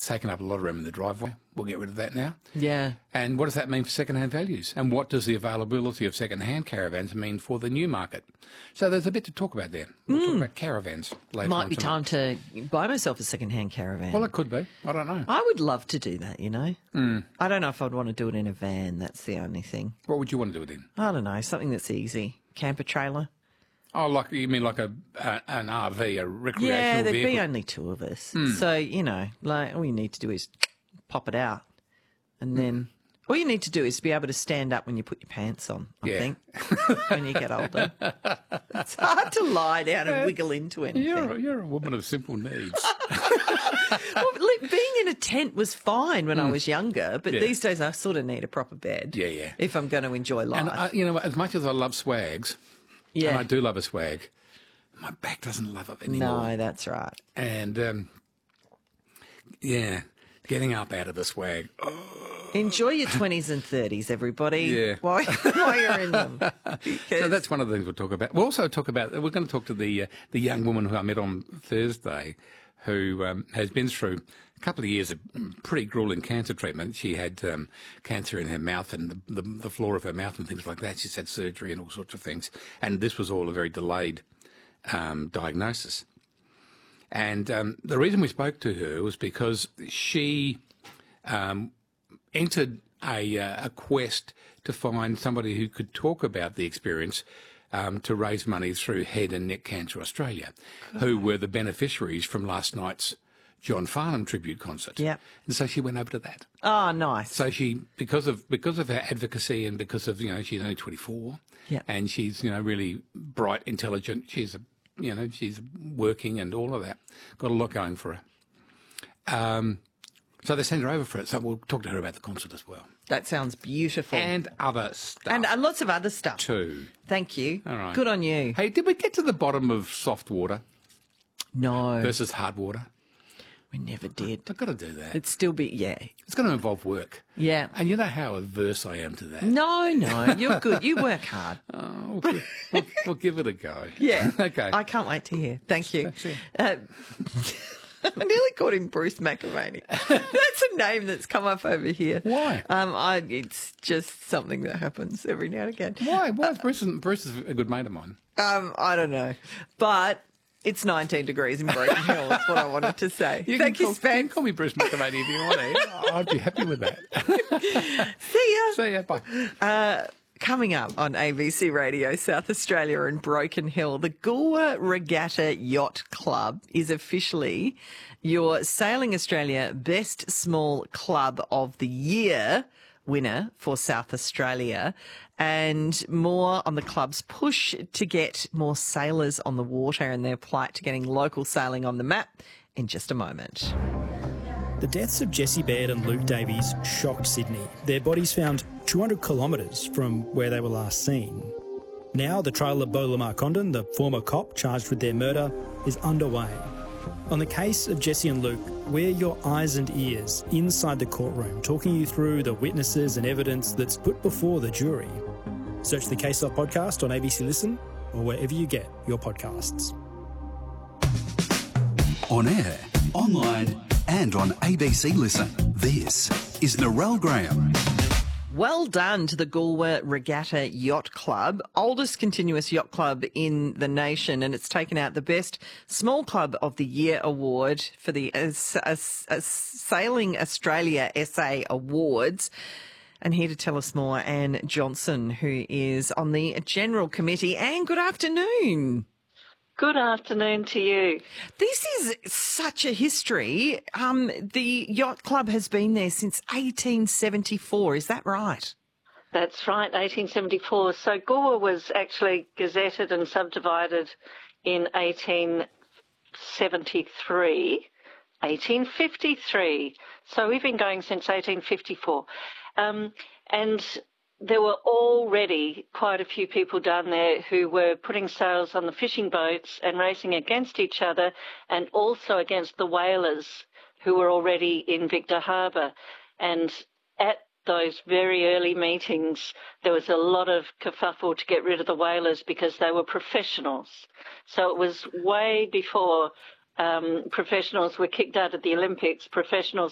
taken up a lot of room in the driveway. We'll get rid of that now. Yeah. And what does that mean for second-hand values? And what does the availability of second-hand caravans mean for the new market? So there's a bit to talk about there. We'll talk about caravans later Might on be tonight. time to buy myself a second-hand caravan. Well, it could be. I don't know. I would love to do that, you know. I don't know if I'd want to do it in a van. That's the only thing. What would you want to do it in? I don't know, something that's easy. Camper trailer. Oh, like you mean like an RV, a recreational Yeah, there'd vehicle? be only two of us. So, you know, like all you need to do is pop it out. And then all you need to do is be able to stand up when you put your pants on, I Yeah. think, when you get older. It's hard to lie down and wiggle into anything. You're a woman of simple needs. Well, like, being in a tent was fine when I was younger, but Yeah. these days I sort of need a proper bed. Yeah, yeah. If I'm going to enjoy life. And, you know, as much as I love swags, yeah. and I do love a swag, my back doesn't love it anymore. No, that's right. And, yeah, getting up out of the swag. Enjoy your 20s and 30s, everybody. Yeah. While you're in them. Because So that's one of the things we'll talk about. We'll also talk about, we're going to talk to the young woman who I met on Thursday who has been through a couple of years of pretty grueling cancer treatment. She had cancer in her mouth and the floor of her mouth and things like that. She's had surgery and all sorts of things. And this was all a very delayed diagnosis. And the reason we spoke to her was because she entered a quest to find somebody who could talk about the experience to raise money through Head and Neck Cancer Australia, who were the beneficiaries from last night's John Farnham tribute concert. Yep. And so she went over to that. Oh, nice. So she, because of her advocacy and because of, you know, she's only 24 Yep. and she's, you know, really bright, intelligent. She's working and all of that. Got a lot going for her. So they sent her over for it. So we'll talk to her about the concert as well. That sounds beautiful. And other stuff. And lots of other stuff. too. Thank you. All right. Good on you. Hey, did we get to the bottom of soft water No, versus hard water? we never did. I've got to do that. It'd still be, yeah. It's going to involve work. Yeah. And you know how averse I am to that. No, you're good. You work hard. Oh, we'll give it a go. Yeah. Okay. I can't wait to hear. Thank you. Sure. I nearly called him Bruce McAvaney. That's a name that's come up over here. Why? It's just something that happens every now and again. Why? Why is Bruce is a good mate of mine. I don't know. But it's 19 degrees in Broken Hill. That's what I wanted to say. Thank you, You Sven. can call me Bruce McAvaney if you want to. I'd be happy with that. See ya. See ya. Bye. Coming up on ABC Radio South Australia and Broken Hill, the Goolwa Regatta Yacht Club is officially your Sailing Australia Best Small Club of the Year winner for South Australia, and more on the club's push to get more sailors on the water and their plight to getting local sailing on the map in just a moment. The deaths of Jesse Baird and Luke Davies shocked Sydney. Their bodies found 200 kilometres from where they were last seen. Now the trial of Bo Lamar Condon, the former cop charged with their murder, is underway. On the case of Jesse and Luke, we're your eyes and ears inside the courtroom, talking you through the witnesses and evidence that's put before the jury. Search the Case Off podcast on ABC Listen or wherever you get your podcasts. On air, online and on ABC Listen. This is Narelle Graham. Well done to the Goolwa Regatta Yacht Club, oldest continuous yacht club in the nation, and it's taken out the Best Small Club of the Year award for the Sailing Australia SA Awards. And here to tell us more, Anne Johnson, who is on the General Committee. Anne, good afternoon. Good afternoon to you. This is such a history. The yacht club has been there since 1874. Is that right? That's right, 1874. So Goolwa was actually gazetted and subdivided in 1873, 1853. So we've been going since 1854. And there were already quite a few people down there who were putting sails on the fishing boats and racing against each other, and also against the whalers who were already in Victor Harbour. And at those very early meetings, there was a lot of kerfuffle to get rid of the whalers because they were professionals. So it was way before professionals were kicked out of the Olympics. Professionals